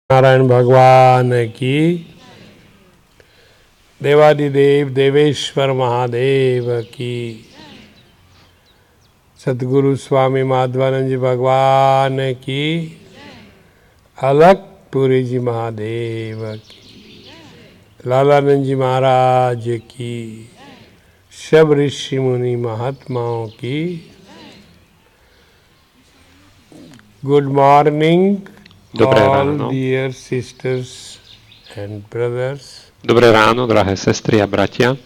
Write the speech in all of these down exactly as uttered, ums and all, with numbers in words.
नारायण भगवान की, देवादिदेव देवेश्वर महादेव की, सतगुरु स्वामी माधवानंद जी भगवान की, अलकपुरी जी महादेव की, लालानंद जी महाराज की, सब ऋषि मुनि महात्माओं की। Good morning Dobré all ráno. dear sisters and brothers. Dobré ráno, drahé sestry a bratia.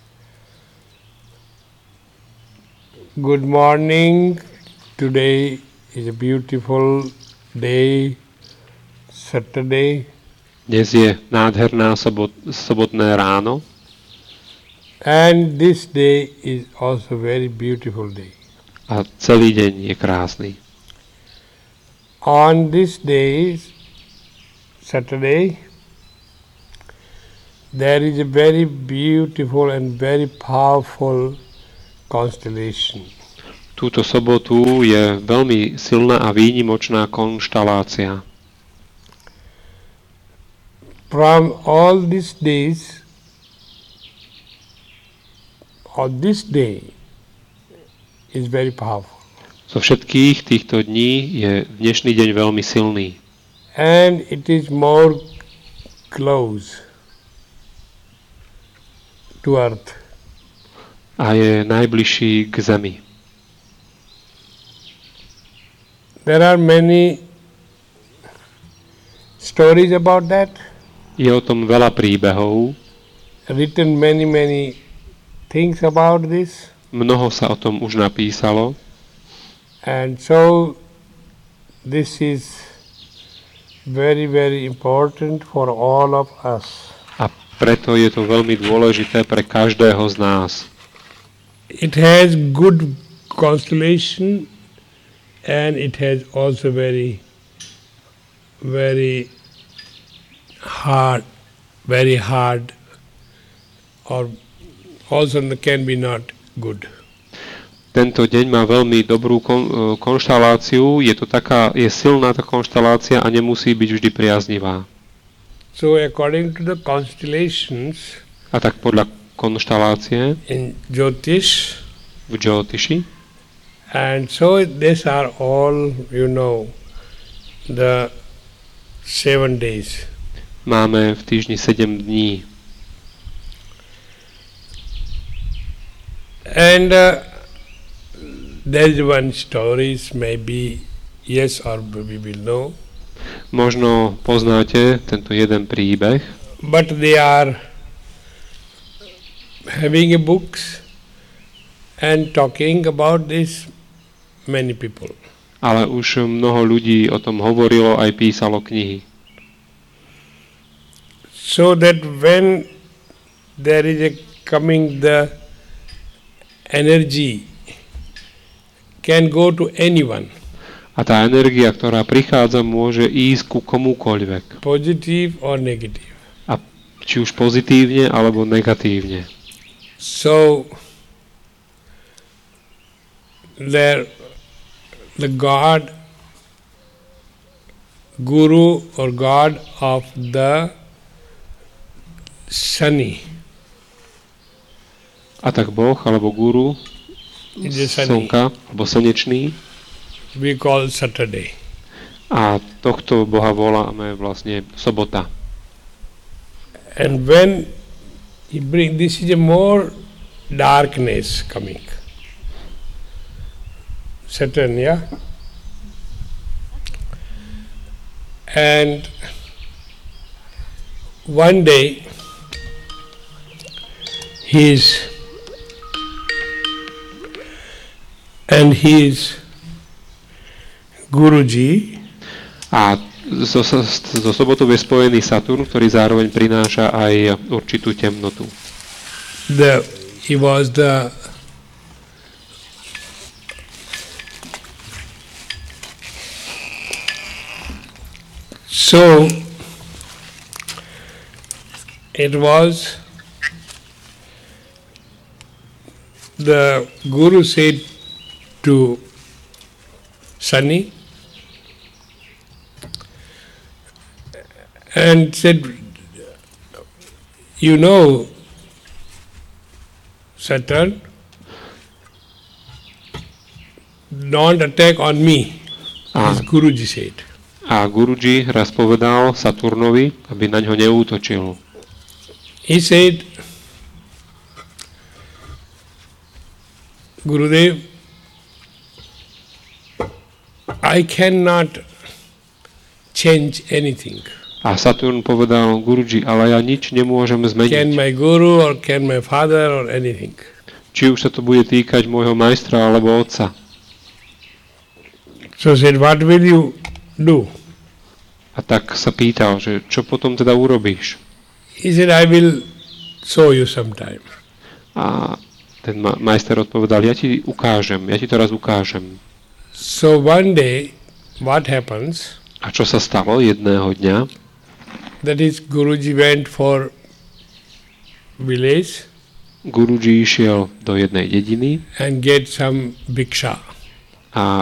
Good morning. Today is a beautiful day, Saturday. Dnes je nádherná sobot, sobotné ráno. And this day is also very beautiful day. A celý deň je krásny. On this day, Saturday, there is a very beautiful and very powerful constellation. Túto sobotu je veľmi silná a výnimočná konštalácia. From all these days, or this day is very powerful. Zo všetkých týchto dní je dnešný deň veľmi silný. And it is more close to earth. A je najbližší k zemi. There are many stories about that. Je o tom veľa príbehov. Written many, many things about this. Mnoho sa o tom už napísalo. And so this is very, very important for all of us. A preto je to veľmi dôležité pre každého z nás. It has good constellation and it has also very, very hard, very hard, or also can be not good. Tento deň má veľmi dobrú kon, konštaláciu, je to taká, je silná tá konštalácia a nemusí byť vždy priaznivá. So according to the constellations, a tak podľa konštalácie in Jyotish, v Jyotiši, and so these are all, you know, the seven days. Máme v týždni sedem dní. And uh, there is one stories, maybe yes or we will know. Možno poznáte tento jeden príbeh. But they are having a books and talking about this many people. Ale už mnoho ľudí o tom hovorilo, aj písalo knihy. So that when there is a coming the energy can go to anyone. A tá energia, ktorá prichádza, môže ísť ku komukoľvek. Positive or negative. A či už pozitívne, alebo negatívne. So, there, the God, Guru or God of the Sunny. A tak Boh, alebo Guru, slnka, alebo slnečný, we call Saturday. A tohto Boha voláme vlastne sobota. And when he bring, this is a more darkness coming. Saturn, yeah? And one day he is and he is Guruji. A zo, zo sobotou je spojený Saturn, ktorý zároveň prináša aj určitú temnotu. The, he was the so it was the Guru said to Sunny, and said, you know, Saturn, don't attack on me, A, as Guruji said. a Guruji raz povedal Saturnovi, aby na ňo neútočil. He said, Gurudev, I cannot change anything. A Saturn povedal Guruji, ale ja nič nemôžem Can zmeniť. my guru or can my father or anything. Či už sa to bude týkať môjho majstra alebo otca. So said, what will you do? A tak sa pýtal, že čo potom teda urobíš? He said, I will show you sometime. A ten ma- majster odpovedal, ja ti ukážem, ja ti to raz ukážem. So one day, what happens? A čo sa stalo jedného dňa? That is, Guruji went for village Guruji išiel do jednej dediny and get some bhiksha. a